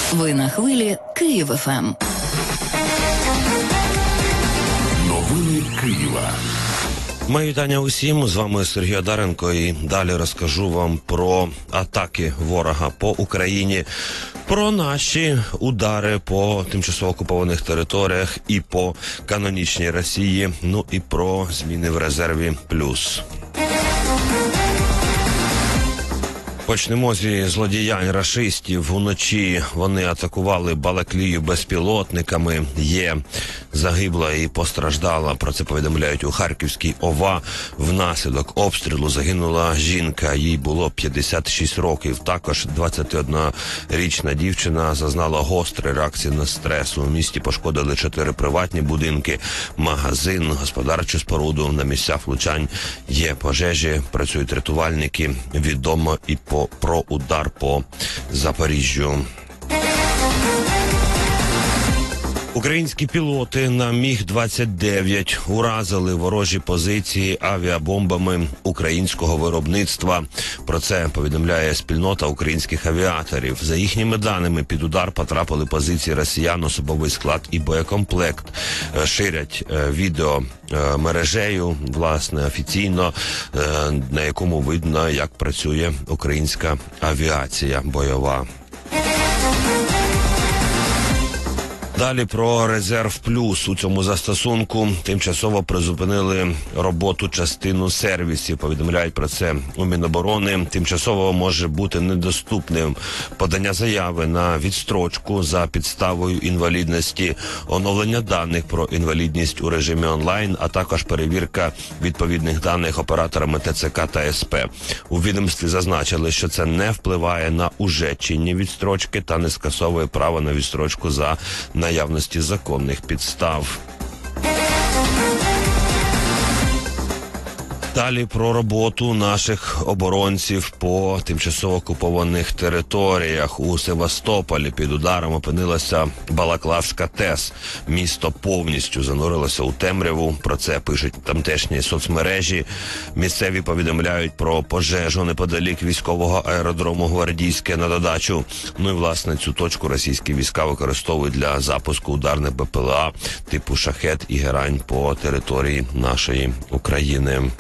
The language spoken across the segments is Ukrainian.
Ви на хвилі Київ ФМ. Новини Києва. Мої вітання усім, з вами Сергій Одаренко, і далі розкажу вам про атаки ворога по Україні, про наші удари по тимчасово окупованих територіях і по канонічній Росії, ну і про зміни в резерві плюс. Почнемо зі злодіянь рашистів. Уночі вони атакували Балаклію безпілотниками. Є загибла і постраждала. Про це повідомляють у Харківській ОВА. Внаслідок обстрілу загинула жінка. Їй було 56 років. Також 21-річна дівчина зазнала гострої реакції на стрес. У місті пошкодили 4 приватні будинки, магазин, господарчу споруду. На місцях влучань є пожежі, працюють рятувальники. Відомо і про удар по Запоріжжю. Українські пілоти на Міг-29 уразили ворожі позиції авіабомбами українського виробництва. Про це повідомляє спільнота українських авіаторів. За їхніми даними, під удар потрапили позиції росіян, особовий склад і боєкомплект. Ширять відео мережею, власне, офіційно, на якому видно, як працює українська авіація бойова. Далі про резерв плюс. У цьому застосунку тимчасово призупинили роботу частину сервісів. Повідомляють про це у Міноборони. Тимчасово може бути недоступним подання заяви на відстрочку за підставою інвалідності, оновлення даних про інвалідність у режимі онлайн, а також перевірка відповідних даних операторами ТЦК та СП. У відомстві зазначили, що це не впливає на уже чинні відстрочки та не скасовує право на відстрочку за наявності законних підстав. Далі про роботу наших оборонців по тимчасово окупованих територіях. У Севастополі під ударом опинилася Балаклавська ТЕС. Місто повністю занурилося у темряву. Про це пишуть тамтешні соцмережі. Місцеві повідомляють про пожежу неподалік військового аеродрому Гвардійське на додачу. Ну і, власне, цю точку російські війська використовують для запуску ударних БПЛА типу «Шахед» і «Герань» по території нашої України.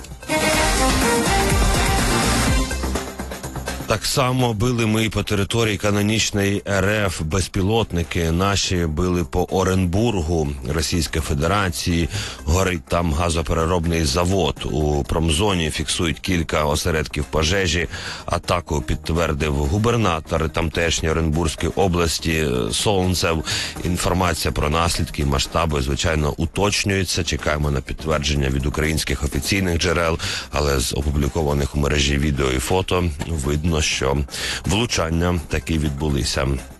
Так само били ми і по території канонічної РФ безпілотники. Наші били по Оренбургу Російської Федерації. Горить там газопереробний завод. У промзоні фіксують кілька осередків пожежі. Атаку підтвердив губернатор тамтешньої Оренбурзької області Солнцев. Інформація про наслідки і масштаби, звичайно, уточнюється. Чекаємо на підтвердження від українських офіційних джерел, але з опублікованих у мережі відео і фото видно, що влучання таки відбулися.